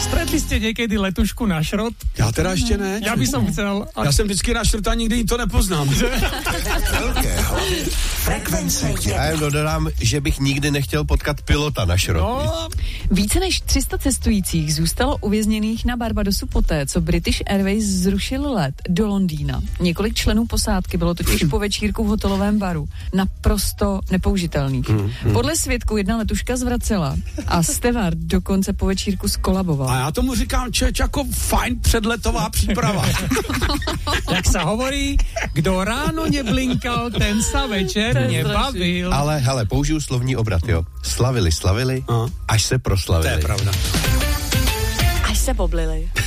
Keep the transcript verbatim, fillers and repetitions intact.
Stretli ste niekedy letušku na šrot? Já teda ještě ne. Ja by som chcel. A... Já jsem vždycky na šrot a nikdy to nepoznám. Velké hlavy frekvence. Já jen dodám, že bych nikdy nechtěl potkat pilota na šrot. No. Více než tři sta cestujících zůstalo uvězněných na Barbadosu poté, co British Airways zrušil let do Londýna. Několik členů posádky bylo totiž po večírku v hotelovém baru naprosto nepoužitelných. Mm, mm. Podle svědků jedna letuška zvracela a steward dokonce po večírku skolaboval. A já tomu říkám, čeč, jako fajn předletová příprava. Jak sa hovorí, kdo ráno neblinkal, ten sa večer nebavil. Ale hele, použiju slovní obrat, jo. Slavili, slavili, Aha. až se proslavili. To je pravda. Až se poblili.